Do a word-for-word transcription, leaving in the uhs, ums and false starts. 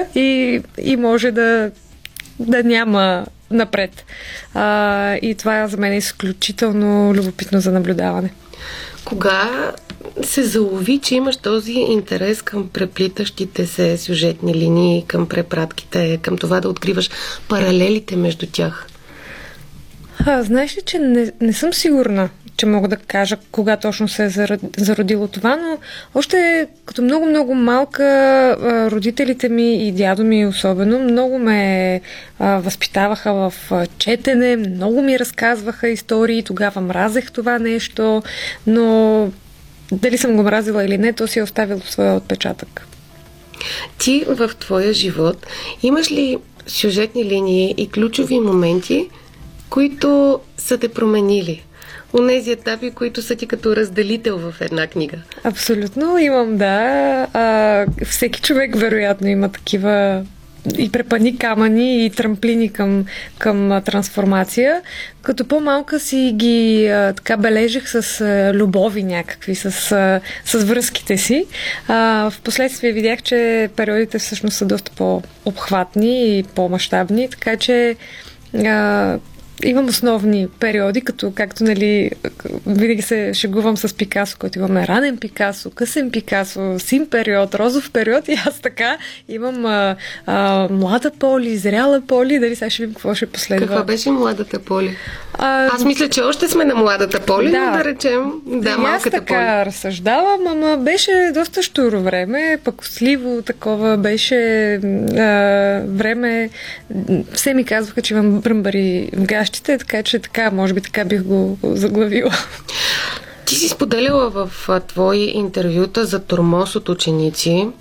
и, и може да, да няма напред. А, и това за мен е изключително любопитно за наблюдаване. Кога се залови, че имаш този интерес към преплитащите се сюжетни линии, към препратките, към това да откриваш паралелите между тях? А, знаеш ли, че не, не съм сигурна, че мога да кажа кога точно се е зародило това, но още като много-много малка родителите ми и дядо ми особено много ме а, възпитаваха в четене, много ми разказваха истории, тогава мразех това нещо, но дали съм го мразила или не, то си е оставило своя отпечатък. Ти в твоя живот имаш ли сюжетни линии и ключови моменти, които са те променили? Онези етапи, които са ти като разделител в една книга. Абсолютно имам, да. А, всеки човек вероятно има такива и препани камъни, и трамплини към, към трансформация. Като по-малка си ги а, така бележех с а, любови някакви, с, а, с връзките си. А, впоследствие видях, че периодите всъщност са доста по-обхватни и по-мащабни, така че а, имам основни периоди, като както, нали, винаги се шегувам с Пикасо, който имаме ранен Пикасо, късен Пикасо, син период, розов период и аз така имам а, а, млада Поли, зряла Поли, дали сега ще видим какво ще последва. Каква беше младата Поли? А, аз мисля, че още сме на младата Поли, да, но да речем, да, малката Поли. Аз така разсъждавам, ама беше доста щуро време, пакосливо такова, беше а, време, все ми казваха, че имам бръмбари в гащите, така че така, може би така бих го заглавила. Ти си споделяла в твои интервюта за тормоз от ученици,